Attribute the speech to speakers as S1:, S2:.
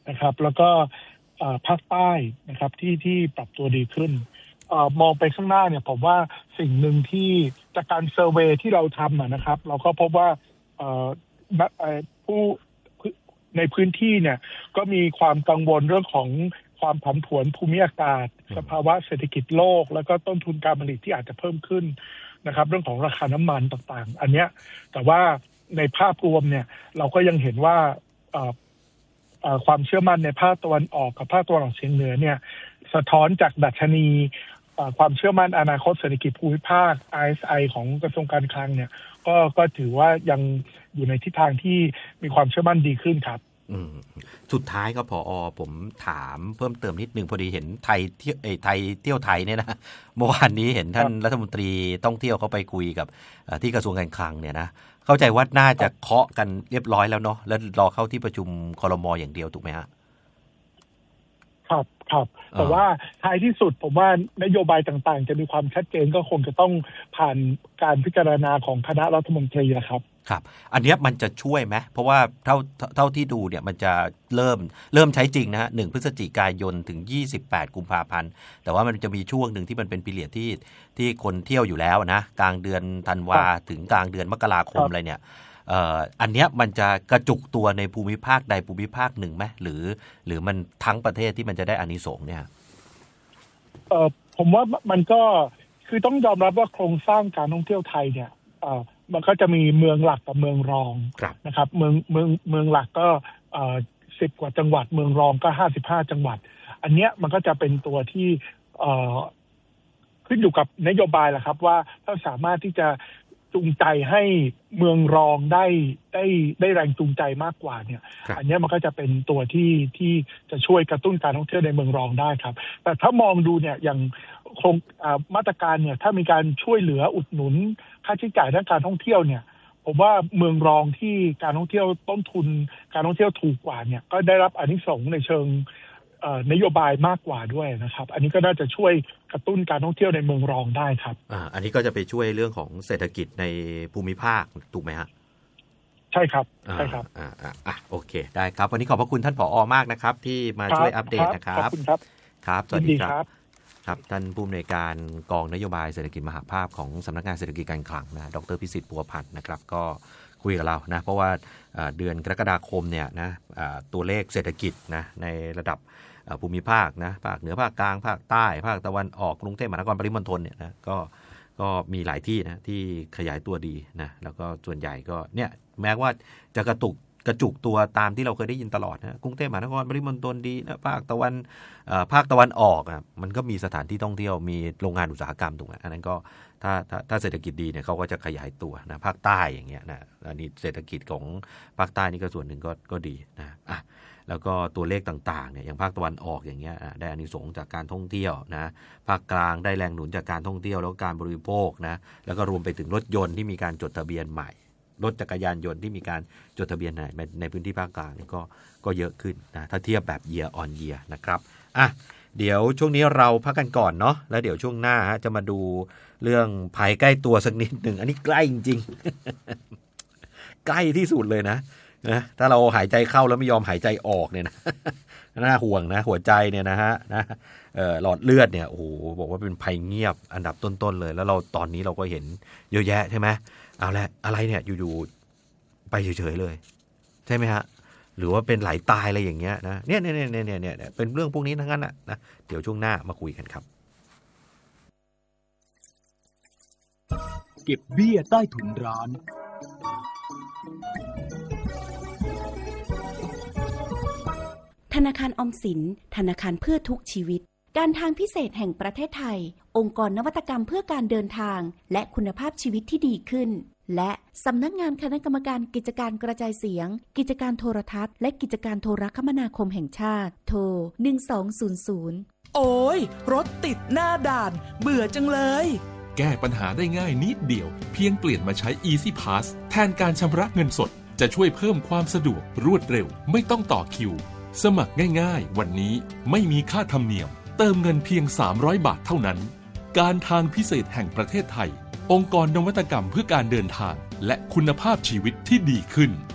S1: นะครับแล้วก็ภาคใต้นะครับที่ปรับตัวดีขึ้นมองไปข้างหน้าเนี่ยผมว่าสิ่งหนึ่งที่จากการเซอร์เวย์ที่เราทำนะครับเราก็พบว่าผู้ในพื้นที่เนี่ยก็มีความกังวลเรื่องของความผันผวนภูมิอากาศสภาวะเศรษฐกิจโลกแล้วก็ต้นทุนการผลิตที่อาจจะเพิ่มขึ้นนะครับเรื่องของราคาน้ำมันต่างๆอันเนี้ยแต่ว่าในภาพรวมเนี่ยเราก็ยังเห็นว่าความเชื่อมั่นในภาคตะวันออกกับภาคตะวันออกเฉียงเหนือเนี่ยสะท้อนจากดัชนีความเชื่อมั่นอนาคตเศรษฐกิจภูมิภาค ISI ของกระทรวงการคลังเนี่ยก็ถือว่ายังอยู่ในทิศทางที่มีความเชื่อมั่นดีขึ้นครับ
S2: สุดท้ายก็ผอ.ผมถามเพิ่มเติมนิดนึงพอดีเห็นไทยเที่ยวไทยเนี่ยนะเมื่อวานนี้เห็นท่านรัฐมนตรีท่องเที่ยวเขาไปคุยกับที่กระทรวงการคลังเนี่ยนะเข้าใจว่าน่าจะเคาะกันเรียบร้อยแล้วเนาะแล้วรอเข้าที่ประชุมครม.อย่างเดียวถูกไหมฮะ
S1: ครับแต่ว่าท้ายที่สุดผมว่านโยบายต่างๆจะมีความชัดเจนก็คงจะต้องผ่านการพิจารณาของคณะรัฐมนตรีนะครับ
S2: ครับอันนี้มันจะช่วยไหมเพราะว่าเท่าที่ดูเนี่ยมันจะเริ่มใช้จริงนะฮะ1 พฤศจิกายนถึง28 กุมภาพันธ์แต่ว่ามันจะมีช่วงหนึ่งที่มันเป็นปีเรียดที่คนเที่ยวอยู่แล้วนะกลางเดือนธันวาถึงกลางเดือนมกราคมอะไรเนี่ยอันเนี้ยมันจะกระจุกตัวในภูมิภาคใดภูมิภาคหนึ่งไหมหรือมันทั้งประเทศที่มันจะได้อานิสงส์เนี่ย
S1: ผมว่ามันก็คือต้องยอมรับว่าโครงสร้างการท่องเที่ยวไทยเนี่ยมันก็จะมีเมืองหลักกับเมืองรองนะครับเมืองหลักก็10 กว่าจังหวัดเมืองรองก็55 จังหวัดอันเนี้ยมันก็จะเป็นตัวที่ขึ้นอยู่กับนโยบายแหละครับว่าถ้าสามารถที่จะจูงใจให้เมืองรองได้แรงจูงใจมากกว่าเนี่ยอันนี้มันก็จะเป็นตัวที่จะช่วยกระตุ้นการท่องเที่ยวในเมืองรองได้ครับแต่ถ้ามองดูเนี่ยอย่างโครงมาตรการเนี่ยถ้ามีการช่วยเหลืออุดหนุนค่าใช้จ่ายด้านการท่องเที่ยวเนี่ยผมว่าเมืองรองที่การท่องเที่ยวต้นทุนการท่องเที่ยวถูกกว่าเนี่ยก็ได้รับอานิสงส์ในเชิงนโยบายมากกว่าด้วยนะครับอันนี้ก็น่าจะช่วยกระตุ้นการท่องเที่ยวในเมืองรองได้ครับ
S2: อันนี้ก็จะไปช่วยเรื่องของเศรษฐกิจในภูมิภาคถูกไหมฮะ
S1: ใช่ครับ
S2: โอเคได้ครับวันนี้ขอบพระคุณท่านผอ.มากนะครับที่มาช่วยอัปเดตนะครับ
S1: ขอบคุณครับ
S2: ครับสวัสดีครับครับท่านผู้อำนวยการกองนโยบายเศรษฐกิจมหาภาคของสำนักงานเศรษฐกิจการคลังนะดร.พิสิทธิ์ บัวพันธ์นะครับก็คุยกับเรานะเพราะว่าเดือนกรกฎาคมเนี่ยนะตัวเลขเศรษฐกิจนะในระดับภูมิภาคนะภาคเหนือภาคกลางภาคใต้ภาคตะวันออกกรุงเทพมหานครปริมณฑลเนี่ยนะก็มีหลายที่นะที่ขยายตัวดีนะแล้วก็ส่วนใหญ่ก็เนี่ยแม้ว่าจะกระจุกตัวตามที่เราเคยได้ยินตลอดนะกรุงเทพมหานครปริมณฑลดีนะภาคตะวันออกอ่ะมันก็มีสถานที่ท่องเที่ยวมีโรงงานอุตสาหกรรมถูกไหมอันนั้นก็ถ้าเศรษฐกิจดีเนี่ยเขาก็จะขยายตัวนะภาคใต้อย่างเงี้ยนะอันนี้เศรษฐกิจของภาคใต้นี่ก็ส่วนหนึ่งก็ดีนะแล้วก็ตัวเลขต่างๆเนี่ยอย่างภาคตะวันออกอย่างเงี้ยได้อานิสงส์จากการท่องเที่ยวนะภาคกลางได้แรงหนุนจากการท่องเที่ยวแล้วการบริโภคนะแล้วก็รวมไปถึงรถยนต์ที่มีการจดทะเบียนใหม่รถจักรยานยนต์ที่มีการจดทะเบียนในพื้นที่ภาคกลางนี่ก็เยอะขึ้นนะถ้าเทียบแบบ year on year นะครับเดี๋ยวช่วงนี้เราพักกันก่อนเนาะแล้วเดี๋ยวช่วงหน้าจะมาดูเรื่องภัยใกล้ตัวสักนิดหนึ่งอันนี้ใกล้จริงๆ ใกล้ที่สุดเลยนะถ้าเราหายใจเข้าแล้วไม่ยอมหายใจออกเนี่ยนะน่าห่วงนะหัวใจเนี่ยนะฮะหลอดเลือดเนี่ยโอ้โหบอกว่าเป็นภัยเงียบอันดับต้นๆเลยแล้วเราตอนนี้เราก็เห็นเยอะแยะใช่ไหมเอาละอะไรเนี่ยอยู่ๆไปเฉยๆเลยใช่ไหมฮะหรือว่าเป็นไหลตายอะไรอย่างเงี้ยนะเนี่ยเป็นเรื่องพวกนี้ทั้งนั้นนะเดี๋ยวช่วงหน้ามาคุยกันครับ
S3: เก็บเบี้ยใต้ถุนร้าน
S4: ธนาคารออมสินธนาคารเพื่อทุกชีวิตการทางพิเศษแห่งประเทศไทยองค์กรนวัตกรรมเพื่อการเดินทางและคุณภาพชีวิตที่ดีขึ้นและสำนักงานคณะกรรมการกิจการกระจายเสียงกิจการโทรทัศน์และกิจการโทรคมนาคมแห่งชาติโทร1200
S5: โอ้ยรถติดหน้าด่านเบื่อจังเลย
S6: แก้ปัญหาได้ง่ายนิดเดียวเพียงเปลี่ยนมาใช้ Easy Pass แทนการชำระเงินสดจะช่วยเพิ่มความสะดวกรวดเร็วไม่ต้องต่อคิวสมัครง่ายๆวันนี้ไม่มีค่าธรรมเนียมเติมเงินเพียง300 บาทเท่านั้นการทางพิเศษแห่งประเทศไทยองค์กรนวัตกรรมเพื่อการเดินทางและคุณภาพชีวิตที่ดีขึ้น